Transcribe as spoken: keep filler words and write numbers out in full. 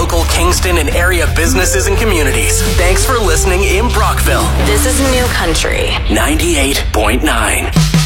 local Kingston and area businesses and communities. Thanks for listening in Brockville. This is New Country ninety-eight point nine.